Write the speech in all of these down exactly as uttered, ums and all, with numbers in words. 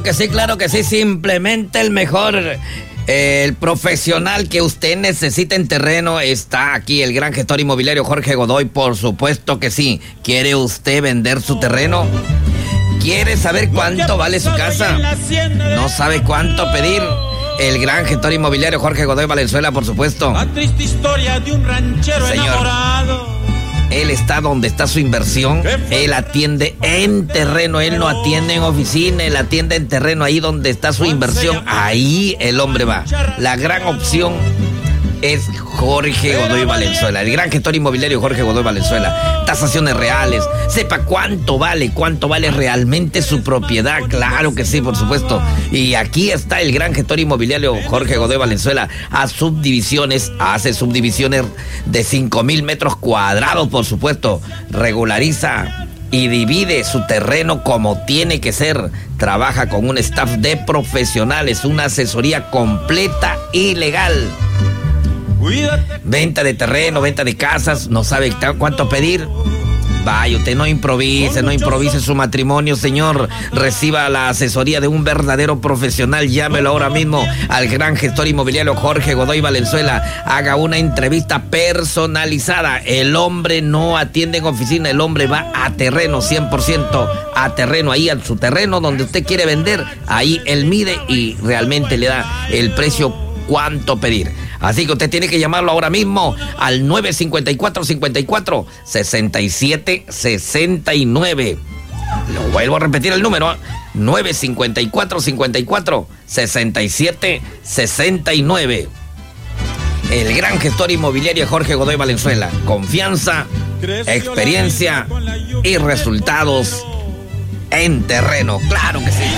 Que sí, claro que sí, simplemente el mejor, eh, el profesional que usted necesita en terreno está aquí, el gran gestor inmobiliario Jorge Godoy, por supuesto que sí. ¿Quiere usted vender su terreno? ¿Quiere saber cuánto vale su casa? ¿No sabe cuánto pedir? El gran gestor inmobiliario Jorge Godoy Valenzuela, por supuesto. La triste historia de un ranchero Señor, enamorado. Él está donde está su inversión. Él atiende en terreno. Él no atiende en oficina. Él atiende en terreno. Ahí donde está su inversión, ahí el hombre va. La gran opción es Jorge Godoy Valenzuela, el gran gestor inmobiliario Jorge Godoy Valenzuela. Tasaciones reales. Sepa cuánto vale, cuánto vale realmente su propiedad. Claro que sí, por supuesto. Y aquí está el gran gestor inmobiliario Jorge Godoy Valenzuela. A subdivisiones, hace subdivisiones de cinco mil metros cuadrados, por supuesto. Regulariza y divide su terreno como tiene que ser. Trabaja con un staff de profesionales, una asesoría completa y legal. Venta de terreno, venta de casas, no sabe cuánto pedir. Vaya, usted no improvise, no improvise su matrimonio, señor. Reciba la asesoría de un verdadero profesional. Llámelo ahora mismo al gran gestor inmobiliario Jorge Godoy Valenzuela. Haga una entrevista personalizada. El hombre no atiende en oficina, el hombre va a terreno, cien por ciento a terreno. Ahí en su terreno donde usted quiere vender, ahí él mide y realmente le da el precio cuánto pedir. Así que usted tiene que llamarlo ahora mismo al nueve cinco cuatro, cinco cuatro, seis siete seis nueve. Lo vuelvo a repetir el número, nueve cinco cuatro, cinco cuatro, seis siete seis nueve. El gran gestor inmobiliario Jorge Godoy Valenzuela. Confianza, experiencia y resultados en terreno. Claro que sí.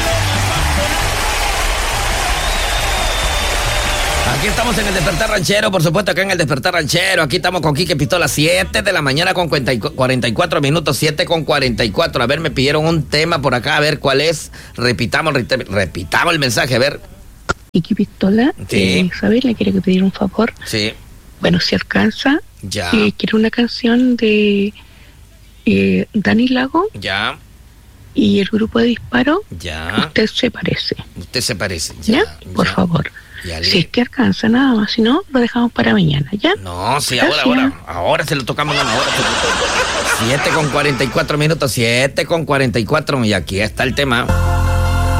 Aquí estamos en el Despertar Ranchero, por supuesto, acá en el Despertar Ranchero. Aquí estamos con Quique Pistola, siete de la mañana con cuarenta y cuatro minutos, siete con cuarenta y cuatro. A ver, me pidieron un tema por acá, a ver cuál es. Repitamos, repitamos el mensaje, a ver. Quique Pistola, sí. eh, Isabel le quiere pedir un favor. Sí. Bueno, si alcanza, ya. Eh, quiere una canción de eh, Dani Lago. Ya. Y el grupo de Disparo. Ya. Usted se parece. Usted se parece. Ya. ¿Ya? Por ya. favor. Le... Si es que alcanza nada más, si no, lo dejamos para mañana, ¿ya? No, sí, ahora, ahora, ahora se lo tocamos, no, ahora se lo tocamos. siete con cuarenta y cuatro minutos, siete con cuarenta y cuatro, y aquí está el tema.